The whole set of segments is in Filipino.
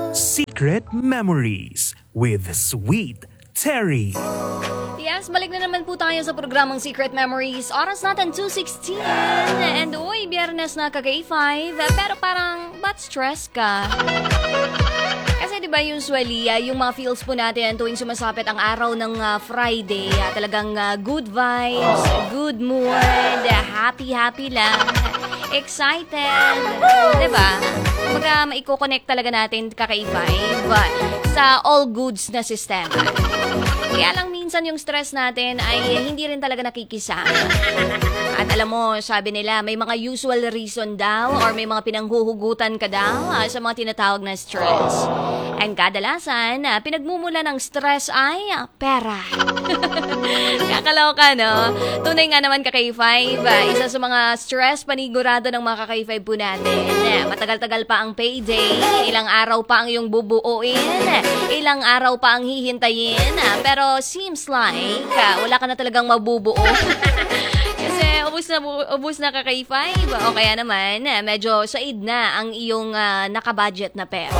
Secret Memories with Sweet Terry. Yes, balik na naman po tayo sa programang Secret Memories. Oras natin 2:16. And uy, biyernes na kaka-5. Pero parang, ba't stress ka? Kasi diba usually, yung mga feels po natin tuwing sumasapit ang araw ng Friday, talagang good vibes, good mood, happy lang, excited, diba? Kumbaga, maiko-connect talaga natin kaka-5 sa all goods na sistema. Kaya lang minsan yung stress natin ay hindi rin talaga nakikisama. At alam mo, sabi nila, may mga usual reason daw or may mga pinanghuhugutan ka daw sa mga tinatawag na stress. And kadalasan, pinagmumula ng stress ay pera. Kakaloka, no? Tunay nga naman kaka-5, isa sa mga stress panigurado ng mga kaka-5 po natin. Matagal-tagal pa ang payday, ilang araw pa ang iyong bubuuin, ilang araw pa ang hihintayin, pero seems like wala ka na talagang mabubuo. Kasi ubus na kaka-5 o kaya naman medyo said na ang iyong nakabudget na pera.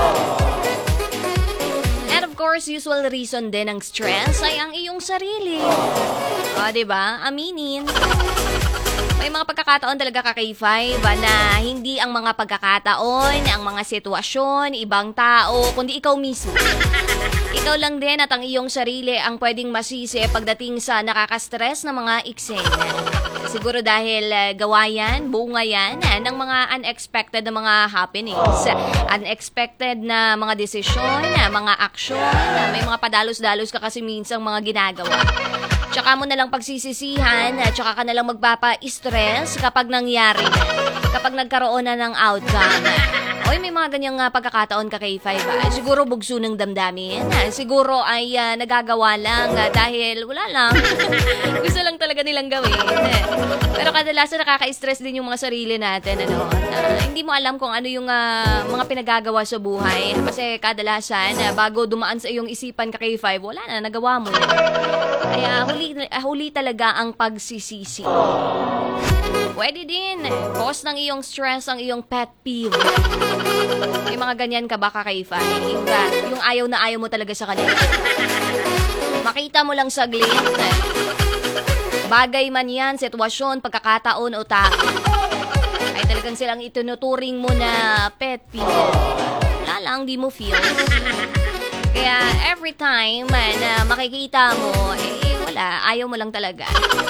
And of course, usual reason din ng stress ay ang iyong sarili. O, diba? Aminin. May mga pagkakataon talaga kaka-5 na hindi ang mga pagkakataon, ang mga sitwasyon, ibang tao, kundi ikaw mismo. Ikaw lang din at ang iyong sarili ang pwedeng masisi pagdating sa nakaka-stress na mga eksena. Siguro dahil gawa yan, bunga yan ng mga unexpected na mga happenings, unexpected na mga desisyon, mga aksyon, may mga padalos-dalos ka kasi minsang mga ginagawa. Tsaka mo na lang pagsisisihan, tsaka ka na lang magpapa-stress kapag nangyari na, kapag nagkaroon na ng outcome. Oy, may mga ganyang pagkakataon kaka-5. Siguro bugso ng damdamin. Siguro ay nagagawa lang dahil wala lang. Gusto lang talaga nilang gawin. Pero kadalasan nakaka-stress din yung mga sarili natin. Hindi mo alam kung ano yung mga pinagagawa sa buhay. Kasi kadalasan, bago dumaan sa iyong isipan kaka-5, wala na, nagawa mo na. Kaya huli talaga ang pagsisisi. Pwede din. Cause ng iyong stress ang iyong pet peeve. May mga ganyan ka ba kaka-5? Yung ayaw na ayaw mo talaga sa kanila. Makita mo lang saglit. Bagay man yan, sitwasyon, pagkakataon o tao. Ay talagang silang itinuturing mo na pet peeve. Wala lang, di mo feel. Kaya every time na makikita mo, wala, ayaw mo lang talaga.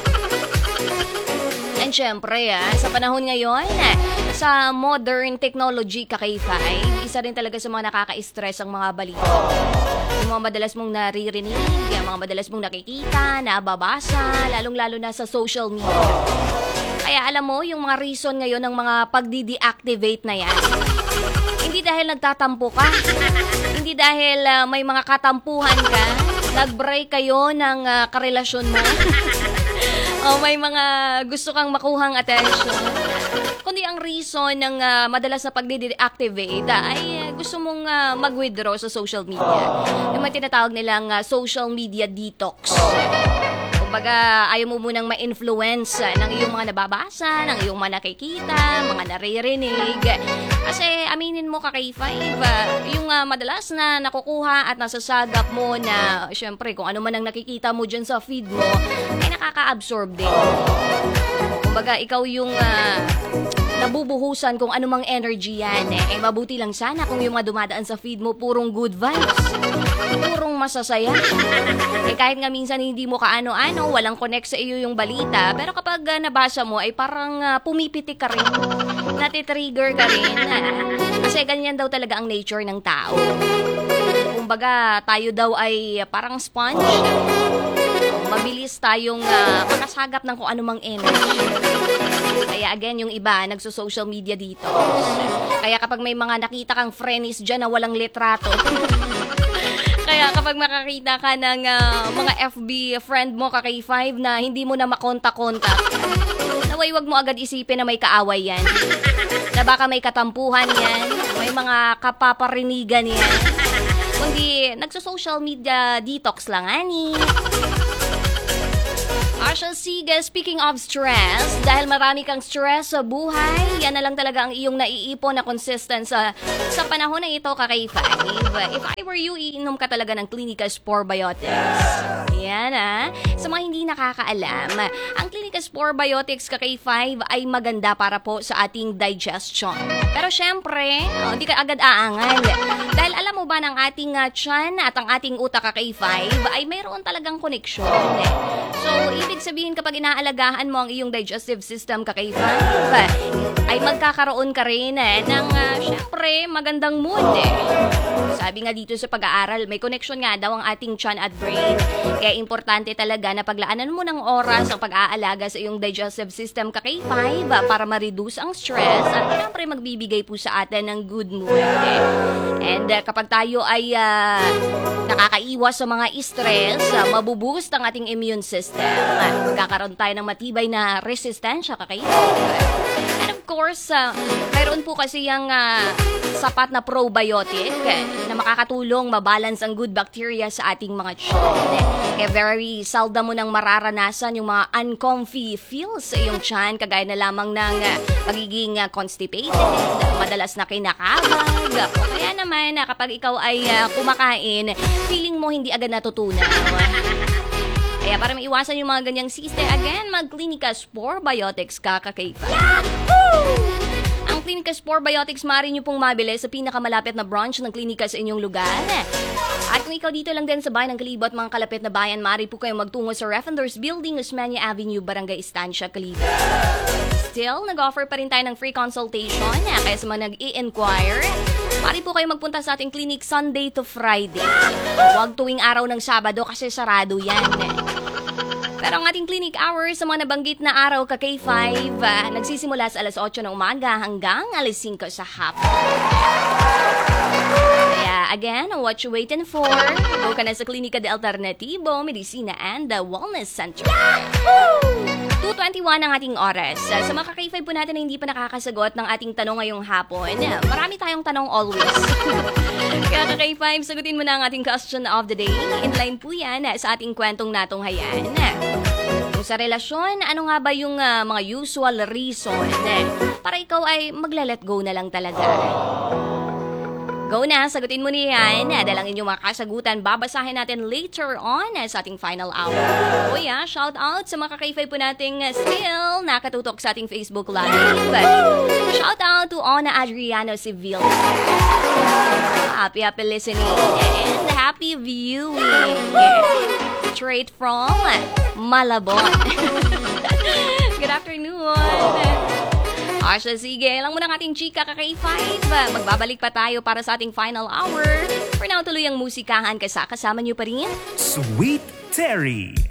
And syempre, sa panahon ngayon, sa modern technology kaka-5, isa rin talaga sa mga nakaka-stress ang mga balita. Yung mga madalas mong naririnig, yung mga madalas mong nakikita, nababasa, lalong-lalo na sa social media. Kaya alam mo, yung mga reason ngayon ng mga pagdi-deactivate na yan, hindi dahil nagtatampo ka, hindi dahil may mga katampuhan ka, nag-break kayo ng karelasyon mo, o may mga gusto kang makuhang attention. Kundi ang reason ng madalas na pag-deactivate ay gusto mong mag-withdraw sa social media. Yung may tinatawag nilang social media detox. Kumbaga, ayaw mo munang ma-influence ng iyong mga nababasa, ng iyong mga nakikita, mga naririnig. Kasi aminin mo kaka-5, yung madalas na nakukuha at nasasagap mo na, syempre, kung ano man ang nakikita mo dyan sa feed mo, ay nakaka-absorb din. Kumbaga, ikaw yung nabubuhusan kung anumang energy yan. Mabuti lang sana kung yung mga dumadaan sa feed mo purong good vibes, purong masasaya. Kahit nga minsan hindi mo kaano-ano, walang connect sa iyo yung balita, pero kapag nabasa mo ay parang pumipitik ka rin, natitrigger ka rin. Kasi ganyan daw talaga ang nature ng tao. Kumbaga, tayo daw ay parang sponge. Mabilis tayong makasagap ng kung anumang energy. Kaya again, yung iba, nagso-social media dito. Kaya kapag may mga nakita kang friends dyan na walang litrato, kaya kapag makakita ka ng mga FB friend mo kaka-5 na hindi mo na makontak-kontak, naway wag mo agad isipin na may kaaway yan. Na baka may katampuhan yan, may mga kapaparinigan yan. Kundi nagso-social media detox lang, ani. Asha Siga, speaking of stress, dahil marami kang stress sa buhay, yan na lang talaga ang iyong naiipon na consistent sa panahon na ito, Ka-K5. If I were you, iinom ka talaga ng Clinicus Probiotics. Yan sa mga hindi nakakaalam, ang Clinicus Probiotics, Ka-K5, ay maganda para po sa ating digestion. Pero syempre, hindi ka agad aangal. Dahil alam mo ba ng ating tiyan at ang ating utak, Ka-K5, ay mayroon talagang koneksyon. So, ibig sabihin kapag inaalagaan mo ang iyong digestive system, Ka-K5, ay magkakaroon ka rin ng syempre magandang mood. Sabi nga dito sa pag-aaral, may connection nga daw ang ating tiyan at brain. Kaya importante talaga na paglaanan mo ng oras ang pag-aalaga sa iyong digestive system, Ka-K5, para ma-reduce ang stress at syempre magbibigay po sa atin ng good mood. And kapag tayo ay nakakaiwas sa mga stress, mabuboost ang ating immune system. Magkakaroon tayo ng matibay na resistensya, Ka-K5. And of course, mayroon po kasi yung sapat na probiotic na makakatulong mabalance ang good bacteria sa ating mga tiyan. Kaya very seldom mo nang mararanasan yung mga uncomfy feels sa iyong tiyan, kagaya na lamang ng pagiging constipated, madalas na kinakabag. Kaya naman, kapag ikaw ay kumakain, feeling mo hindi agad natutunan. Kaya para maiwasan yung mga ganyang siste, again, mag-Clinicus Probiotics ka, Ka-K5. Ang Clinicus Probiotics maaari nyo pong mabili sa pinakamalapit na branch ng Clinicus sa inyong lugar. At kung ikaw dito lang din sa bayan ng Kalibot, mga kalapit na bayan, maaari po kayong magtungo sa Refenders Building, Osmeña Avenue, Barangay Estancia, Kalibot. Still, nag-offer pa rin tayo ng free consultation. Kaya sa mga nag-i-inquire, maaari po kayong magpunta sa ating clinic Sunday to Friday. Huwag tuwing araw ng Sabado kasi sarado yan. Pero ang ating clinic hours sa mga nabanggit na araw, Ka-K5, nagsisimula sa alas 8 ng umaga hanggang alas 5 sa hapon. Kaya again, what you waiting for? Go ka na sa Klinika de Alternativo, Medicina and Wellness Center. 2:21 ang ating oras. Sa mga Ka-K5 po natin na hindi pa nakakasagot ng ating tanong ngayong hapon, marami tayong tanong always. Kaya Ka-K5, sagutin mo na ang ating question of the day. Inline po yan sa ating kwentong natunghayan. Kung sa relasyon, ano nga ba yung mga usual reason para ikaw ay magla-let go na lang talaga? Go na, sagutin mo niyan. Dahil ang inyong mga kasagutan, babasahin natin later on sa ating final hour. Kuya, shout out sa mga Ka-K5 po nating still nakatutok sa ating Facebook Live. Shout out to Ona Adriano Civil. Happy listening and happy viewing. Straight from Malabon. Good afternoon. Asha, sige, lang muna ng ating chika, Ka-K5. Magbabalik pa tayo para sa ating final hour. For now, tuloy ang musikahan kasama niyo pa rin Sweet Terry.